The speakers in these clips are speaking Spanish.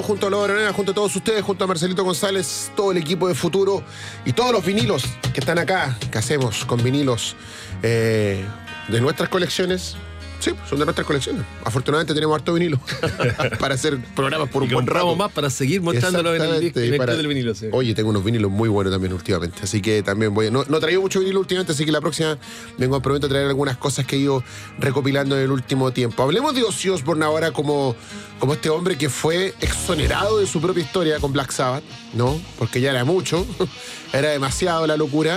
junto a Laura Araneda, junto a todos ustedes, junto a Marcelito González, todo el equipo de Futuro y todos los vinilos que están acá, que hacemos con vinilos de nuestras colecciones. Sí, son de nuestras colecciones. Afortunadamente tenemos harto vinilo para hacer programas por un buen rato. Más para seguir mostrándolo en el disco del vinilo. Sí. Oye, tengo unos vinilos muy buenos también últimamente. Así que también no he traído mucho vinilo últimamente, así que la próxima prometo traer algunas cosas que he ido recopilando en el último tiempo. Hablemos de Ozzy Osbourne ahora como este hombre que fue exonerado de su propia historia con Black Sabbath, ¿no? Porque ya era mucho, era demasiado la locura.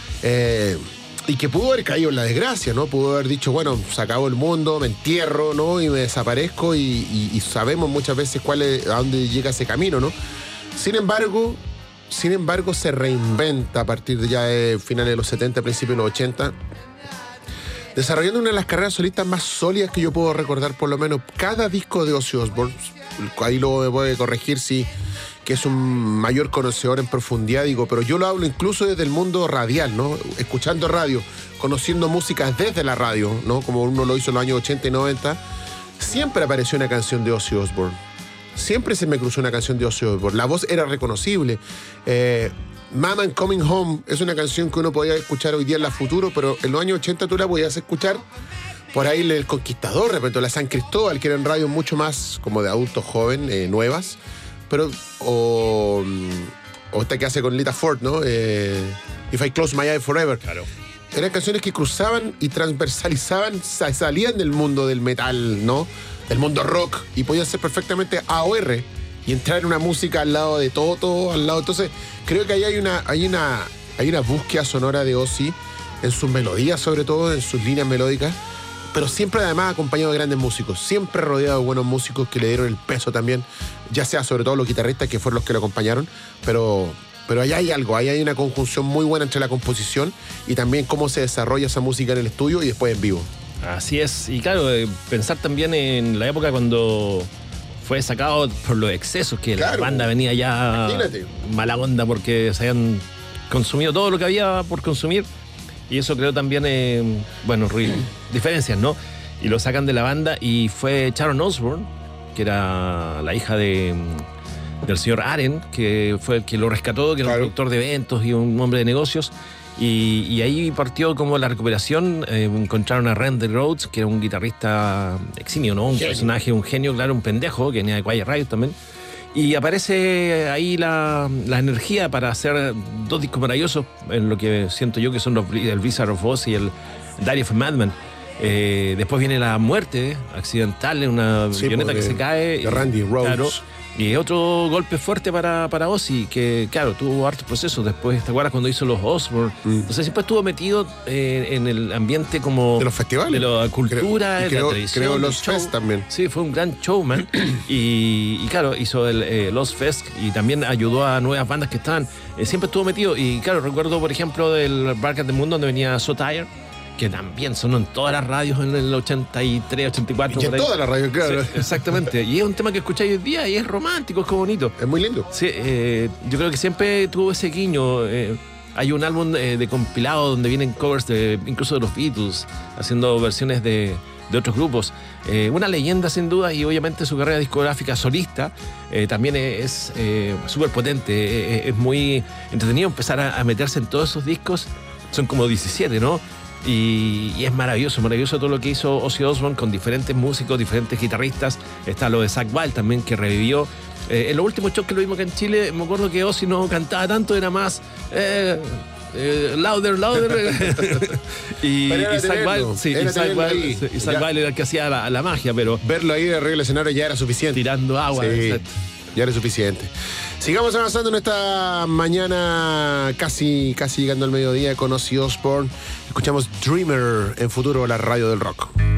Y que pudo haber caído en la desgracia, ¿no? Pudo haber dicho, bueno, se acabó el mundo, me entierro, ¿no? Y me desaparezco y sabemos muchas veces a dónde llega ese camino, ¿no? Sin embargo, se reinventa a partir de ya de finales de los 70, principios de los 80, desarrollando una de las carreras solistas más sólidas que yo puedo recordar, por lo menos cada disco de Ozzy Osbourne. Ahí luego me puede corregir que es un mayor conocedor en profundidad, digo, pero yo lo hablo incluso desde el mundo radial, ¿no? Escuchando radio, conociendo música desde la radio, ¿no? Como uno lo hizo en los años 80 y 90, siempre apareció una canción de Ozzy Osbourne. Siempre se me cruzó una canción de Ozzy Osbourne. La voz era reconocible. Mama I'm Coming Home es una canción que uno podía escuchar hoy día en la Futuro, pero en los años 80 tú la podías escuchar por ahí El Conquistador, de repente la San Cristóbal, que eran radios mucho más como de adultos jóvenes, nuevas. Pero, o esta que hace con Lita Ford, ¿no? If I Close My Eye Forever. Claro. Eran canciones que cruzaban y transversalizaban, salían del mundo del metal, ¿no? Del mundo rock, y podían ser perfectamente AOR y entrar en una música al lado de todo al lado. Entonces, creo que ahí hay una búsqueda sonora de Ozzy en sus melodías, sobre todo, en sus líneas melódicas, pero siempre además acompañado de grandes músicos, siempre rodeado de buenos músicos que le dieron el peso también, ya sea sobre todo los guitarristas que fueron los que lo acompañaron, pero ahí hay algo, ahí hay una conjunción muy buena entre la composición y también cómo se desarrolla esa música en el estudio y después en vivo. Así es, y claro, pensar también en la época cuando fue sacado por los excesos, que claro, la banda venía ya mala onda porque se habían consumido todo lo que había por consumir. Y eso creo también, diferencias, ¿no? Y lo sacan de la banda y fue Sharon Osbourne, que era la hija del señor Aren, que fue el que lo rescató, que era un productor de eventos y un hombre de negocios. Y ahí partió como la recuperación. Encontraron a Randy Rhoads, que era un guitarrista eximio, ¿no? Un personaje, un genio, claro, un pendejo, que venía de Quiet Riot también. Y aparece ahí la energía para hacer dos discos maravillosos, en lo que siento yo que son el Wizard of Oz y el Diary of a Madman. Después viene la muerte accidental en una avioneta que se cae. De Randy Rhoads. Claro, y otro golpe fuerte para Ozzy, que claro, tuvo hartos procesos. Después, ¿te acuerdas cuando hizo los Osbourne? O sea, siempre estuvo metido en el ambiente como de los festivales, de la cultura, de la tradición. Creo los Fest también. Sí, fue un gran showman. y claro, hizo los Fest y también ayudó a nuevas bandas que estaban. Siempre estuvo metido. Y claro, recuerdo, por ejemplo, del Bark at the Moon, donde venía So Tired, que también sonó en todas las radios en el 83, 84. Y en todas las radios, claro. Sí, exactamente. Y es un tema que escucháis hoy día y es romántico, es como bonito. Es muy lindo. Sí, yo creo que siempre tuvo ese guiño. Hay un álbum de compilado donde vienen covers incluso de los Beatles, haciendo versiones de otros grupos. Una leyenda sin duda, y obviamente su carrera discográfica solista también es súper potente. Es muy entretenido empezar a meterse en todos esos discos. Son como 17, ¿no? Y es maravilloso todo lo que hizo Ozzy Osbourne con diferentes músicos, diferentes guitarristas. Está lo de Zakk Wylde también, que revivió. En los últimos shows que lo vimos acá en Chile, me acuerdo que Ozzy no cantaba tanto, era más louder. y Zakk Wylde era el que hacía la magia, pero verlo ahí de arriba del escenario ya era suficiente. Tirando agua. Sí, ya era suficiente. Sigamos avanzando en esta mañana casi llegando al mediodía con Ozzy Osbourne. Escuchamos Dreamer en Futuro, la radio del rock.